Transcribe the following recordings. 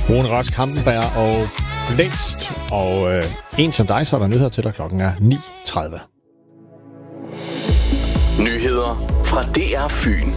Rune Rask Hampenberg og Blæst. Og en som dig, så er der nyheder til dig. Klokken er 9:30. Nyheder fra DR Fyn.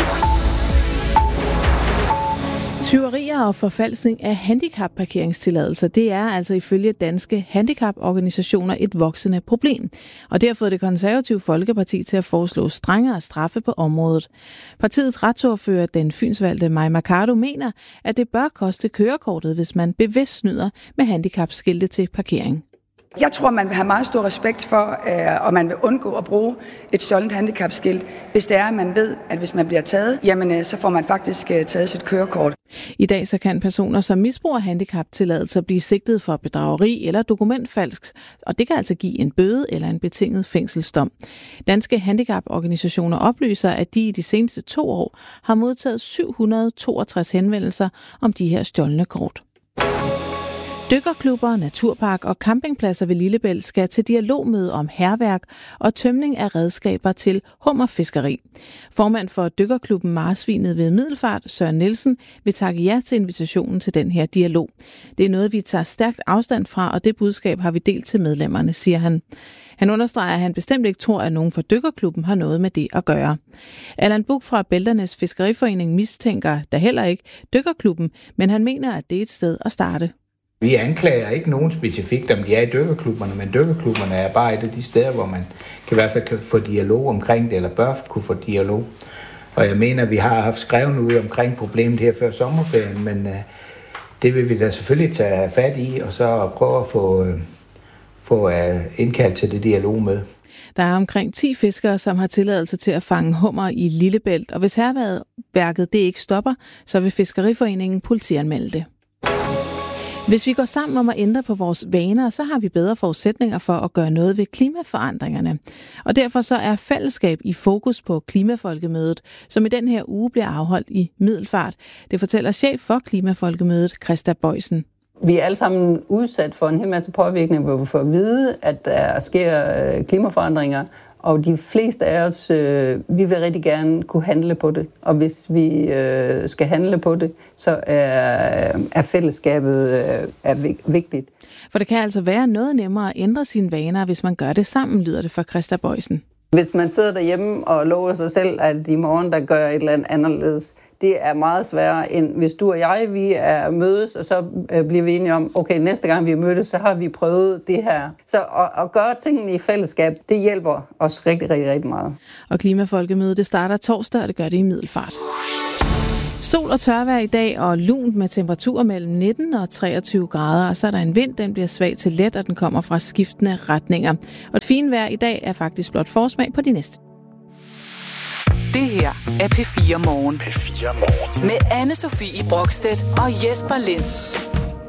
Tyverier og forfalskning af handicapparkeringstilladelser, det er altså ifølge danske handicaporganisationer et voksende problem. Og det har fået Det Konservative Folkeparti til at foreslå strengere straffe på området. Partiets retsordfører, den fynsvalgte Mai Mercado, mener, at det bør koste kørekortet, hvis man bevidst snyder med handicapskilte til parkering. Jeg tror, man vil have meget stor respekt for, og man vil undgå at bruge et stjålent handicapskilt, hvis det er, at man ved, at hvis man bliver taget, jamen så får man faktisk taget sit kørekort. I dag så kan personer, som misbruger handicaptilladelser, blive sigtet for bedrageri eller dokumentfalsk, og det kan altså give en bøde eller en betinget fængselsdom. Danske handicaporganisationer oplyser, at de i de seneste 2 år har modtaget 762 henvendelser om de her stjålne kort. Dykkerklubber, naturpark og campingpladser ved Lillebælt skal til dialogmøde om hærværk og tømning af redskaber til hummerfiskeri. Formand for dykkerklubben Marsvinet ved Middelfart, Søren Nielsen, vil takke ja til invitationen til den her dialog. Det er noget, vi tager stærkt afstand fra, og det budskab har vi delt til medlemmerne, siger han. Han understreger, at han bestemt ikke tror, at nogen fra dykkerklubben har noget med det at gøre. Allan Buch fra Bælternes Fiskeriforening mistænker da heller ikke dykkerklubben, men han mener, at det er et sted at starte. Vi anklager ikke nogen specifikt, om de er i dykkerklubberne, men dykkerklubberne er bare et af de steder, hvor man i hvert fald kan få dialog omkring det, eller bør kunne få dialog. Og jeg mener, vi har haft skrevet ud omkring problemet her før sommerferien, men det vil vi da selvfølgelig tage fat i, og så prøve at få indkaldt til det dialog med. Der er omkring 10 fiskere, som har tilladelse til at fange hummer i Lillebælt, og hvis hærværket det ikke stopper, så vil Fiskeriforeningen politianmelde det. Hvis vi går sammen om at ændre på vores vaner, så har vi bedre forudsætninger for at gøre noget ved klimaforandringerne. Og derfor så er fællesskab i fokus på Klimafolkemødet, som i den her uge bliver afholdt i Middelfart. Det fortæller chef for Klimafolkemødet, Christa Bøjsen. Vi er alle sammen udsat for en hel masse påvirkning, hvor vi får at vide, at der sker klimaforandringer. Og de fleste af os, vi vil rigtig gerne kunne handle på det. Og hvis vi skal handle på det, så er fællesskabet vigtigt. For det kan altså være noget nemmere at ændre sine vaner, hvis man gør det sammen, lyder det fra Christa Bøjsen. Hvis man sidder derhjemme og lover sig selv, at i morgen der gør et eller andet anderledes, det er meget sværere, end hvis du og jeg, vi er mødes, og så bliver vi enige om, okay, næste gang vi mødes, så har vi prøvet det her. Så at gøre tingene i fællesskab, det hjælper os rigtig, rigtig, rigtig meget. Og Klimafolkemødet, det starter torsdag, og det gør det i Middelfart. Sol og tørvejr i dag, og lunt med temperaturer mellem 19 og 23 grader, og så er der en vind, den bliver svag til let, og den kommer fra skiftende retninger. Og et fint vejr i dag er faktisk blot forsmag på de næste. Det her er P4 Morgen. P4 Morgen. Med Anne Sofie Brokstedt og Jesper Lind.